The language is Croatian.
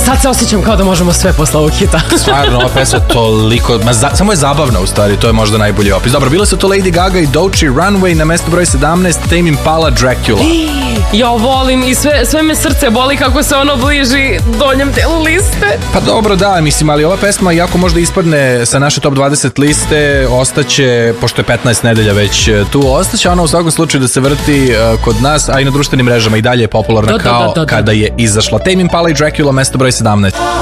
Sad se osjećam kao da možemo sve posle ovog hita. Stvarno, ova pesma toliko, samo je zabavna u stvari, to je možda najbolji opis. Dobro, bile su to Lady Gaga i Doechii, Runway, na mesto broj 17 Tame Impala, Dracula. Ja volim i sve me srce boli kako se ono bliži donjem delu liste. Pa dobro, da, mislim, ali ova pesma, iako možda ispadne sa naše top 20 liste, ostaće, pošto je 15 nedelja već tu, ostaće ona u svakom slučaju da se vrti kod nas, a i na društvenim mrežama i dalje je popularna kada je izašla. Tame Impala i Dracula, mesto broj 17.